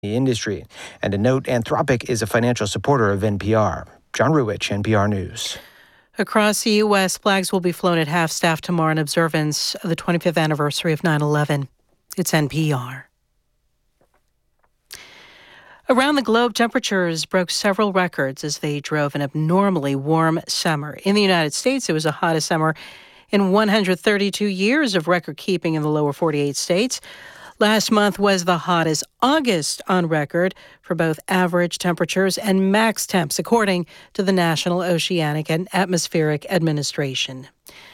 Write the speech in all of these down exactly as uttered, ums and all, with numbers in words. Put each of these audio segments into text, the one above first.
the industry. And a note, Anthropic is a financial supporter of N P R. John Ruwitch, N P R News. Across the U S, flags will be flown at half-staff tomorrow in observance of the twenty-fifth anniversary of nine eleven. It's N P R. Around the globe, temperatures broke several records as they drove an abnormally warm summer. In the United States, it was the hottest summer in one hundred thirty-two years of record-keeping in the lower forty-eight states. Last month was the hottest August on record for both average temperatures and max temps, according to the National Oceanic and Atmospheric Administration.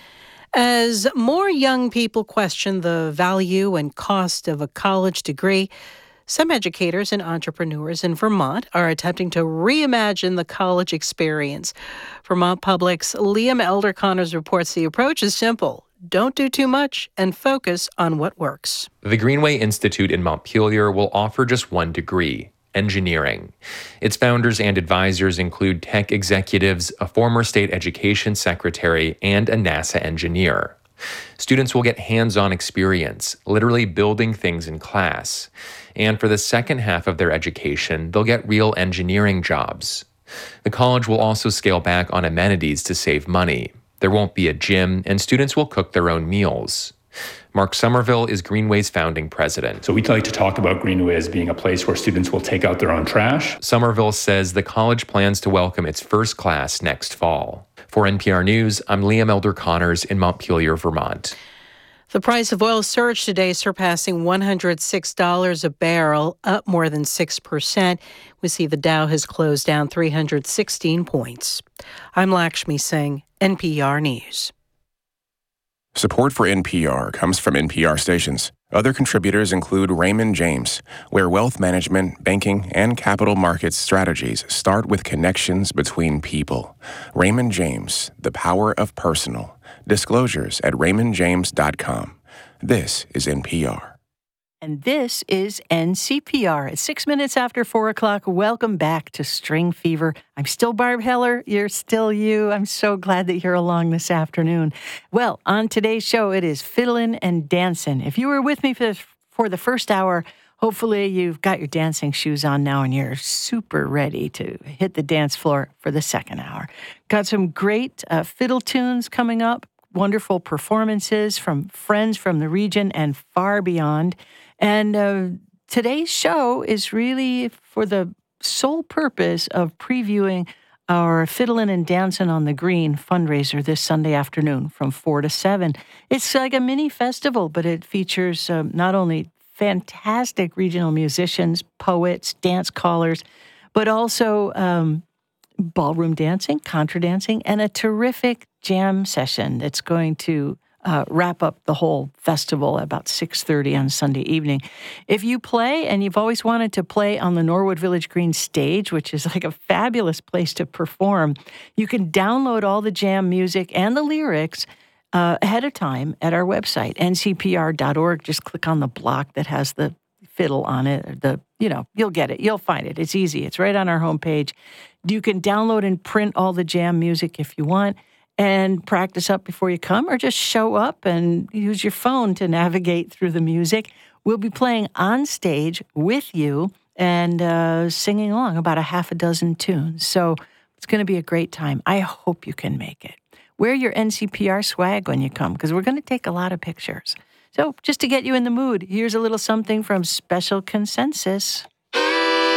As more young people question the value and cost of a college degree, some educators and entrepreneurs in Vermont are attempting to reimagine the college experience. Vermont Public's Liam Elder Connors reports the approach is simple. Don't do too much and focus on what works. The Greenway Institute in Montpelier will offer just one degree, engineering. Its founders and advisors include tech executives, a former state education secretary, and a NASA engineer. Students will get hands-on experience, literally building things in class. And for the second half of their education, they'll get real engineering jobs. The college will also scale back on amenities to save money. There won't be a gym, and students will cook their own meals. Mark Somerville is Greenway's founding president. So we'd like to talk about Greenway as being a place where students will take out their own trash. Somerville says the college plans to welcome its first class next fall. For N P R News, I'm Liam Elder Connors in Montpelier, Vermont. The price of oil surged today, surpassing one hundred six dollars a barrel, up more than six percent. We see the Dow has closed down three hundred sixteen points. I'm Lakshmi Singh, N P R News. Support for N P R comes from N P R stations. Other contributors include Raymond James, where wealth management, banking, and capital markets strategies start with connections between people. Raymond James, the power of personal. Disclosures at raymond james dot com. This is N P R. And this is N C P R. At six minutes after four o'clock, welcome back to String Fever. I'm still Barb Heller. You're still you. I'm so glad that you're along this afternoon. Well, on today's show, it is Fiddlin' and Dancin'. If you were with me for, for the first hour, hopefully you've got your dancing shoes on now and you're super ready to hit the dance floor for the second hour. Got some great uh, fiddle tunes coming up. Wonderful performances from friends from the region and far beyond. And uh, today's show is really for the sole purpose of previewing our Fiddlin' and Dancin' on the Green fundraiser this Sunday afternoon from four to seven. It's like a mini festival, but it features uh, not only fantastic regional musicians, poets, dance callers, but also um, ballroom dancing, contra dancing, and a terrific jam session that's going to uh, wrap up the whole festival at about six thirty on Sunday evening. If you play, and you've always wanted to play on the Norwood Village Green stage, which is like a fabulous place to perform, you can download all the jam music and the lyrics uh, ahead of time at our website, N C P R dot org. Just click on the block that has the fiddle on it. Or the, you know, you'll get it. You'll find it. It's easy. It's right on our homepage. You can download and print all the jam music if you want and practice up before you come, or just show up and use your phone to navigate through the music. We'll be playing on stage with you and uh, singing along about a half a dozen tunes. So it's going to be a great time. I hope you can make it. Wear your N C P R swag when you come, because we're going to take a lot of pictures. So just to get you in the mood, here's a little something from Special Consensus.